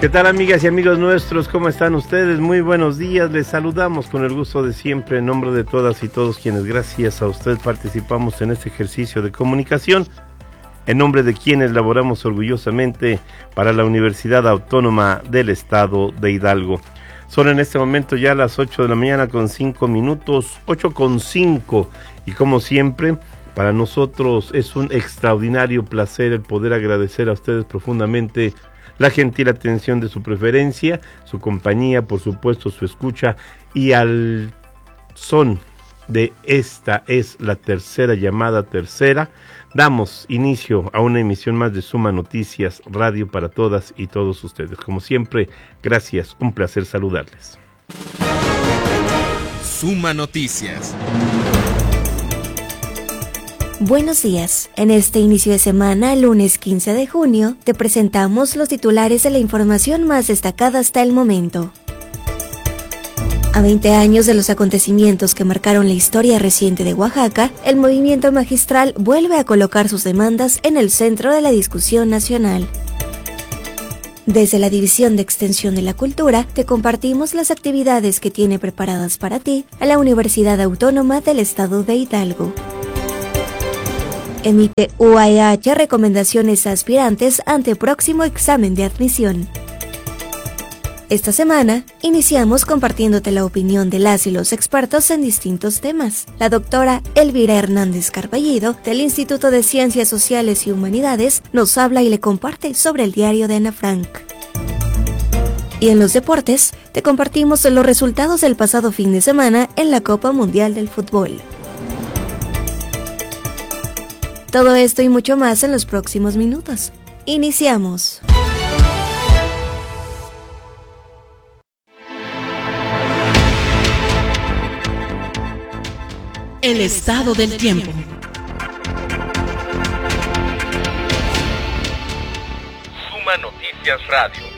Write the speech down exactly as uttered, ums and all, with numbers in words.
¿Qué tal, amigas y amigos nuestros? ¿Cómo están ustedes? Muy buenos días. Les saludamos con el gusto de siempre en nombre de todas y todos quienes gracias a usted participamos en este ejercicio de comunicación, en nombre de quienes laboramos orgullosamente para la Universidad Autónoma del Estado de Hidalgo. Son en este momento ya las ocho de la mañana con cinco minutos, ocho con cinco, y como siempre, para nosotros es un extraordinario placer el poder agradecer a ustedes profundamente la gentil atención de su preferencia, su compañía, por supuesto su escucha, y al son de esta es la tercera llamada tercera, damos inicio a una emisión más de Suma Noticias, radio para todas y todos ustedes. Como siempre, gracias, un placer saludarles. Suma Noticias. Buenos días. En este inicio de semana, lunes quince de junio, te presentamos los titulares de la información más destacada hasta el momento. A veinte años de los acontecimientos que marcaron la historia reciente de Oaxaca, el movimiento magistral vuelve a colocar sus demandas en el centro de la discusión nacional. Desde la División de Extensión de la Cultura, te compartimos las actividades que tiene preparadas para ti a la Universidad Autónoma del Estado de Hidalgo. Emite U A E H recomendaciones a aspirantes ante próximo examen de admisión. Esta semana, iniciamos compartiéndote la opinión de las y los expertos en distintos temas. La doctora Elvira Hernández Carballido, del Instituto de Ciencias Sociales y Humanidades, nos habla y le comparte sobre el diario de Ana Frank. Y en los deportes, te compartimos los resultados del pasado fin de semana en la Copa Mundial del Fútbol. Todo esto y mucho más en los próximos minutos. Iniciamos. El estado del tiempo. Suma Noticias Radio.